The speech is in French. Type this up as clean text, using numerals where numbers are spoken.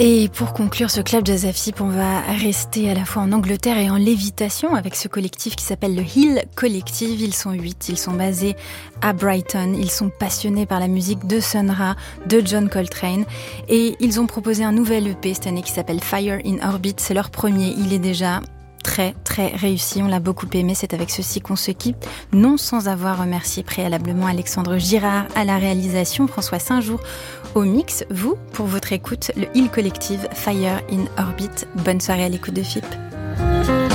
Et pour conclure ce club jazz à FIP, on va rester à la fois en Angleterre et en lévitation avec ce collectif qui s'appelle le Hill Collective. Ils sont 8, ils sont basés à Brighton, ils sont passionnés par la musique de Sun Ra, de John Coltrane et ils ont proposé un nouvel EP cette année qui s'appelle Fire in Orbit. C'est leur premier, il est déjà très très réussi, on l'a beaucoup aimé. C'est avec ceci qu'on se quitte, non sans avoir remercié préalablement Alexandre Girard à la réalisation, François Saint-Jour au mix, vous pour votre écoute, le Hill Collective Fire in Orbit. Bonne soirée à l'écoute de FIP.